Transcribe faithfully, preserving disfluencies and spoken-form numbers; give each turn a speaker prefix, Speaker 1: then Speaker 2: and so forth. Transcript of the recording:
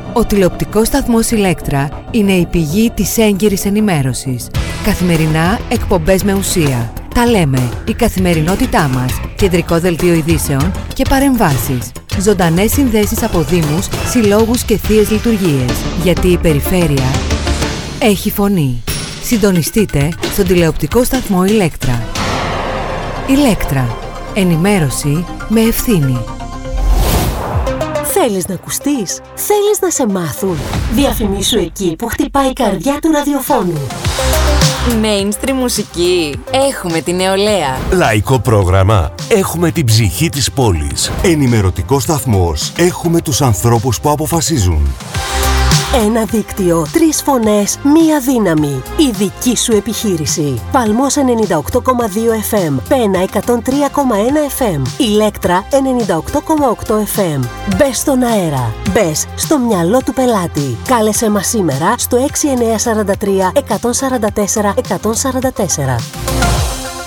Speaker 1: Ο τηλεοπτικός σταθμός Ηλέκτρα είναι η πηγή της έγκυρης ενημέρωσης. Καθημερινά εκπομπές με ουσία. Τα λέμε, η καθημερινότητά μας, κεντρικό δελτίο ειδήσεων και παρεμβάσεις. Ζωντανές συνδέσεις από δήμους, συλλόγους και θείες λειτουργίες. Γιατί η περιφέρεια έχει φωνή. Συντονιστείτε στον τηλεοπτικό σταθμό Ηλέκτρα. Ηλέκτρα. Ενημέρωση με ευθύνη.
Speaker 2: Θέλεις να ακουστείς? Θέλεις να σε μάθουν? Διαφημίσου εκεί που χτυπάει η καρδιά του ραδιοφώνου.
Speaker 3: Mainstream μουσική. Έχουμε την νεολαία.
Speaker 4: Λαϊκό πρόγραμμα. Έχουμε την ψυχή της πόλης. Ενημερωτικό σταθμός. Έχουμε τους ανθρώπους που αποφασίζουν.
Speaker 2: Ένα δίκτυο, τρεις φωνές, μία δύναμη. Η δική σου επιχείρηση. Παλμός ενενήντα οκτώ κόμμα δύο εφ εμ, Πένα εκατόν τρία κόμμα ένα εφ εμ, Ηλέκτρα ενενήντα οκτώ κόμμα οκτώ εφ εμ. Μπες στον αέρα. Μπες στο μυαλό του πελάτη. Κάλεσέ μας σήμερα στο έξι εννιά τέσσερα τρία, εκατόν σαράντα τέσσερα, εκατόν σαράντα τέσσερα.